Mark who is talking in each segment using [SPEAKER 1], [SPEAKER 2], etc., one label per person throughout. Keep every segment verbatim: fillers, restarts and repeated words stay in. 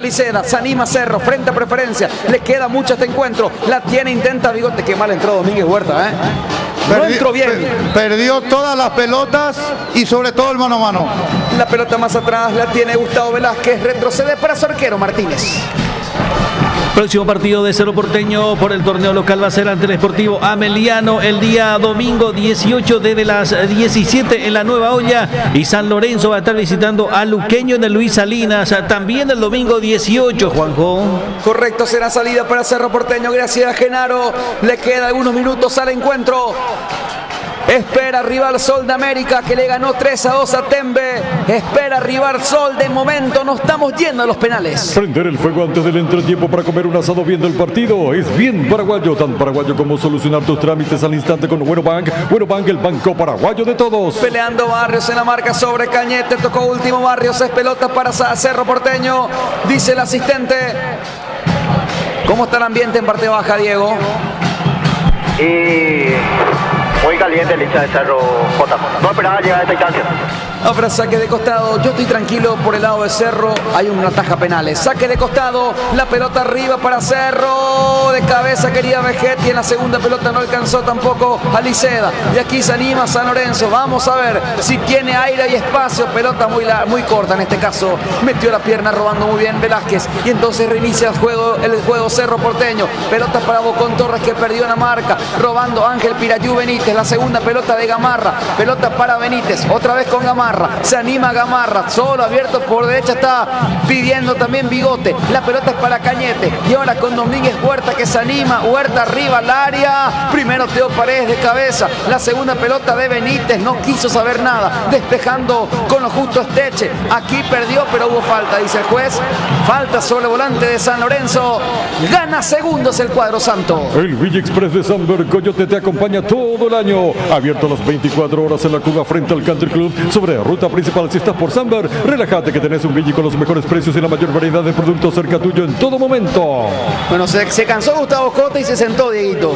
[SPEAKER 1] Liceda, se anima Cerro, frente a preferencia, le queda mucho este encuentro, la tiene, intenta Bigote, qué mal entró Domínguez Huerta, ¿eh? No entró bien.
[SPEAKER 2] Perdió todas las pelotas y sobre todo el mano a mano.
[SPEAKER 1] La pelota más atrás la tiene Gustavo Velázquez, retrocede para su arquero Martínez.
[SPEAKER 3] Próximo partido de Cerro Porteño por el torneo local va a ser ante el Sportivo Ameliano el día domingo dieciocho desde las diecisiete en la Nueva Olla, y San Lorenzo va a estar visitando a Luqueño en el Luis Salinas también el domingo dieciocho, Juanjo.
[SPEAKER 1] Correcto, será salida para Cerro Porteño, gracias a Genaro, le queda algunos minutos al encuentro. Espera rival Sol de América, que le ganó tres a dos a Tembe. Espera rival Sol, de momento no estamos yendo a los penales.
[SPEAKER 4] Prender el fuego antes del entretiempo para comer un asado viendo el partido es bien paraguayo, tan paraguayo como solucionar tus trámites al instante con Bueno Bank. Bueno Bank, el banco paraguayo de todos.
[SPEAKER 1] Peleando Barrios en la marca sobre Cañete, tocó último Barrios, es pelota para Cerro Porteño, dice el asistente. ¿Cómo está el ambiente en parte baja, Diego?
[SPEAKER 5] Y muy caliente el hincha de Cerro J J. No esperaba llegar a esta instancia.
[SPEAKER 1] Ahora saque de costado, yo estoy tranquilo por el lado de Cerro, hay una taja penales. Saque de costado, la pelota arriba para Cerro, de cabeza quería Vegetti, en la segunda pelota no alcanzó tampoco a Liceda. Y aquí se anima San Lorenzo, vamos a ver si tiene aire y espacio, pelota muy, la, muy corta en este caso. Metió la pierna robando muy bien Velázquez y entonces reinicia el juego, el juego Cerro Porteño. Pelota para Bocón Torres que perdió la marca, robando Ángel Pirayú Benítez, la segunda pelota de Gamarra, pelota para Benítez, otra vez con Gamarra. Se anima Gamarra, solo abierto por derecha, está pidiendo también Bigote. La pelota es para Cañete y ahora con Domínguez Huerta que se anima. Huerta arriba al área. Primero Teo Paredes de cabeza. La segunda pelota de Benítez, no quiso saber nada. Despejando con lo justo Esteche. Aquí perdió, pero hubo falta, dice el juez. Falta sobre volante de San Lorenzo. Gana segundos el cuadro santo.
[SPEAKER 4] El Villa Express de Samber Coyote te acompaña todo el año. Abierto las veinticuatro horas en la Cuba frente al Country Club sobre ruta principal. Si estás por Samber, relájate que tenés un Villa con los mejores precios y la mayor variedad de productos cerca tuyo en todo momento.
[SPEAKER 1] Bueno, se, se cansó Gustavo Cota y se sentó, Dieguito.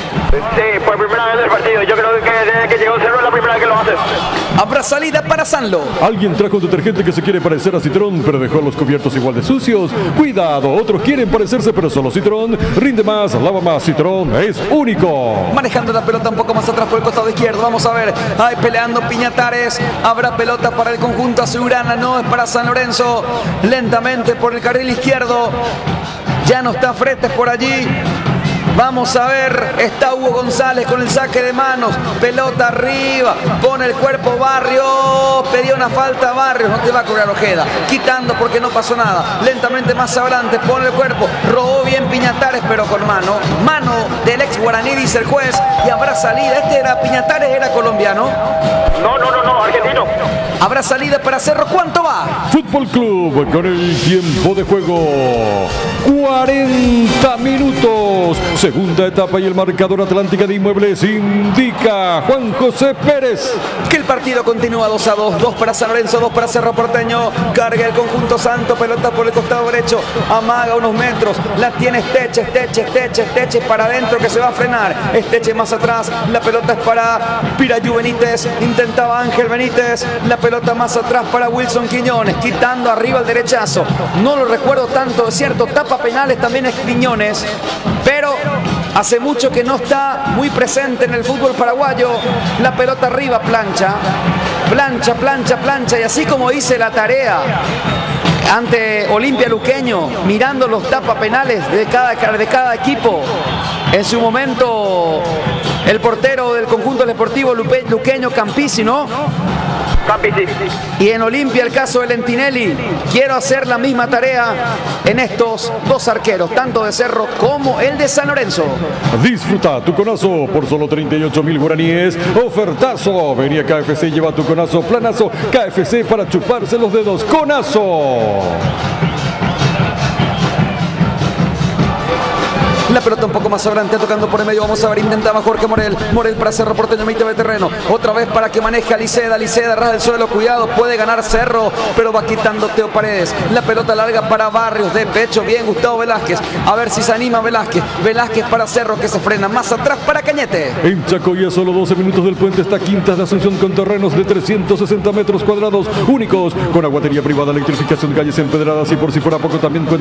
[SPEAKER 5] Sí, por primera vez del partido. Yo creo que desde que llegó Cerro es la primera vez que lo hace.
[SPEAKER 1] Habrá salida para Sanlo.
[SPEAKER 4] Alguien trajo un detergente que se quiere parecer a Citrón, pero dejó los cubiertos igual de sucios. Cuidado, otros quieren parecerse, pero solo Citrón. Rinde más, lava más, Citrón es único.
[SPEAKER 1] Manejando la pelota un poco más atrás por el costado izquierdo. Vamos a ver, ahí peleando Piñatares. Habrá pelota para el conjunto azulgrana, no es para San Lorenzo. Lentamente por el carril izquierdo. Ya no está Fretes por allí. Vamos a ver, está Hugo González con el saque de manos, pelota arriba, pone el cuerpo Barrios, pedía una falta Barrios, no te va a cobrar Ojeda, quitando porque no pasó nada, lentamente más adelante, pone el cuerpo, robó bien Piñatares pero con mano, mano del ex guaraní dice el juez, y habrá salida. Este era Piñatares, era colombiano.
[SPEAKER 5] No, no, no, no, argentino.
[SPEAKER 1] Habrá salida para Cerro, ¿cuánto va?
[SPEAKER 4] Fútbol Club con el tiempo de juego, cuarenta minutos. Segunda etapa y el marcador Atlántica de Inmuebles indica Juan José Pérez
[SPEAKER 1] que el partido continúa dos a dos, dos para San Lorenzo, dos para Cerro Porteño. Carga el conjunto santo, pelota por el costado derecho, amaga unos metros, la tiene Esteche, Esteche, Esteche, Esteche para adentro que se va a frenar, Esteche más atrás, la pelota es para Pirayú Benítez, intentaba Ángel Benítez, la pelota más atrás para Wilson Quiñones, quitando arriba el derechazo, no lo recuerdo tanto, es cierto, tapa penales también es Quiñones, pero hace mucho que no está muy presente en el fútbol paraguayo. La pelota arriba, plancha, plancha, plancha, plancha. Y así como hice la tarea ante Olimpia Luqueño, mirando los tapapenales de cada, de cada equipo, en su momento el portero del conjunto deportivo luqueño Campisi, ¿no? Y en Olimpia el caso de Lentinelli. Quiero hacer la misma tarea en estos dos arqueros, tanto de Cerro como el de San Lorenzo.
[SPEAKER 4] Disfruta tu conazo por solo treinta y ocho mil guaraníes. Ofertazo. Venía K F C, lleva tu conazo planazo. K F C para chuparse los dedos. Conazo.
[SPEAKER 1] La pelota un poco más adelante, tocando por el medio. Vamos a ver, intentaba Jorge Morel. Morel para Cerro Porteño, mitad de terreno. Otra vez para que maneje a Liceda. Liceda, ras del suelo, cuidado, puede ganar Cerro, pero va quitando Teo Paredes. La pelota larga para Barrios, de pecho, bien Gustavo Velázquez. A ver si se anima Velázquez. Velázquez para Cerro, que se frena. Más atrás para Cañete.
[SPEAKER 4] En Chacoya, solo doce minutos del puente, está Quintas de Asunción con terrenos de trescientos sesenta metros cuadrados únicos, con aguatería privada, electrificación, calles empedradas y por si fuera poco también cuenta